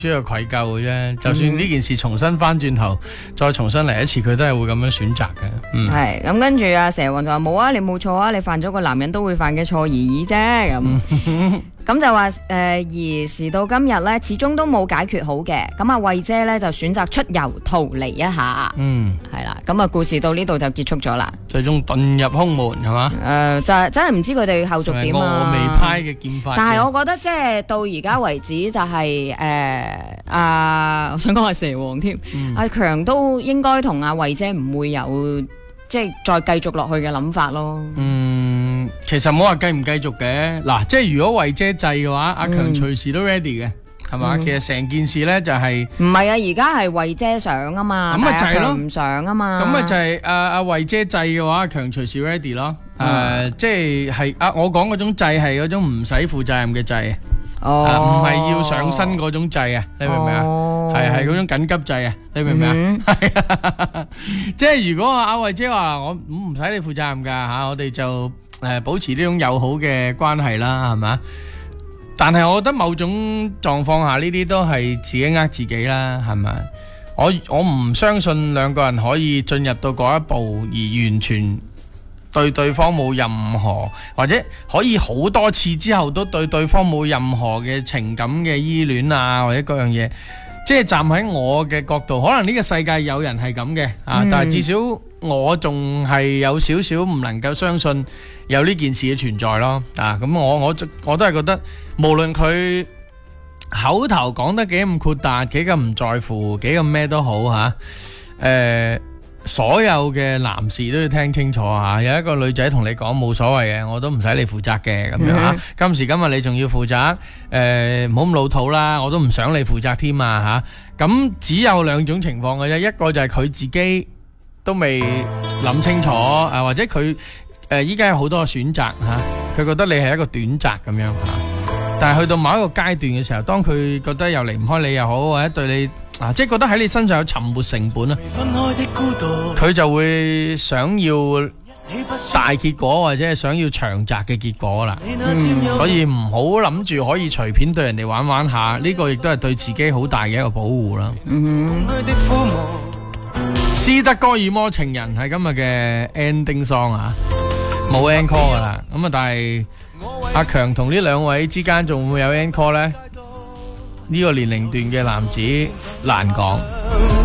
主要愧疚嘅啫，就算呢件事重新翻轉頭，再重新嚟一次，佢都係會咁樣選擇嘅。 係咁，跟住阿蛇王就話冇啊，你冇錯啊，你犯咗個男人都會犯嘅錯而已啫。咁就話而時到今日咧，始終都冇解決好嘅。咁阿慧姐咧就選擇出遊逃離一下。係啦，咁啊故事到呢度就結束咗啦。 最終遁入空門係嘛？ 就真係唔知佢哋後續點啊。 峨眉派嘅劍法。 但係我覺得即係到而家為止就係我想講係蛇王添。阿強都應該同阿慧姐唔會有即係再繼續落去嘅諗法咯。 其實冇話繼唔繼續嘅。嗱，即係如果慧姐制嘅話，阿強隨時都 ready 嘅。係嘛？其實成件事咧就係唔係啊？而家係慧姐想啊嘛， 咁咪就係咯， 唔想啊嘛。 咁咪就係阿慧姐制嘅話，強隨時 ready 咯。即係我講嗰種制係嗰種唔使負責任嘅制，唔係要上身嗰種制啊！你明唔明啊？係嗰種緊急制啊！你明唔明啊？係啊！即係如果阿慧姐話我唔使你負責任噶吓，我哋就保持呢種友好嘅關係啦，係嘛？但係我覺得某種狀況下呢啲都係自己呃自己啦，係咪？我唔相信兩個人可以進入到嗰一步而完全對對方冇任何，或者可以好多次之後都對對方冇任何嘅情感嘅依戀啊，或者各樣嘢。即係站喺我嘅角度，可能呢個世界有人係咁嘅啊，但係至少我仲係有少少唔能夠相信有呢件事嘅存在咯啊！咁我都係覺得，無論佢口頭講得幾咁豁達，幾咁唔在乎，幾咁咩都好吓，所有嘅男士都要聽清楚吓。有一個女仔同你講冇所謂嘅，我都唔使你負責嘅咁樣吓。今時今日你仲要負責，唔好咁老土啦，我都唔想你負責添啊吓。咁只有兩種情況嘅啫，一個就係佢自己都未諗清楚，或者佢依家有好多選擇吓，佢覺得你係一個短擇咁樣吓。但係去到某一個階段嘅時候，當佢覺得又離唔開你又好，或者對你即係覺得喺你身上有沉沒成本啊，佢就會想要大結果或者係想要長澤嘅結果啦。所以唔好諗住可以隨便對人哋玩玩下，呢個亦都係對自己好大嘅一個保護啦。斯德哥爾摩情人係今日嘅 ending song 啊，冇 encore 噶啦。咁啊，但係阿強同呢兩位之間仲會唔會有 encore 呢？呢個年齡段嘅男子難講。